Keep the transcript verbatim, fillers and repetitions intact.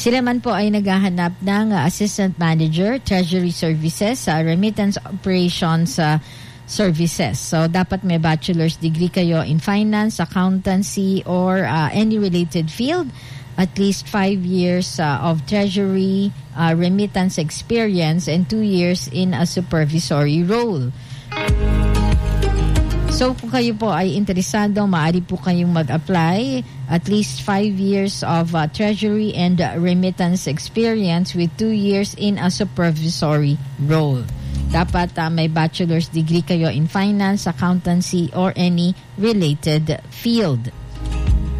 Sila man po ay naghahanap ng uh, Assistant Manager, Treasury Services, uh, Remittance Operations uh, Services. So, dapat may bachelor's degree kayo in finance, accountancy, or uh, any related field. At least five years uh, of treasury, uh, remittance experience, and two years in a supervisory role. So, kung kayo po ay interesado, maaari po kayong mag-apply. At least five years of uh, treasury and uh, remittance experience with two years in a supervisory role. Dapat uh, may bachelor's degree kayo in finance, accountancy, or any related field.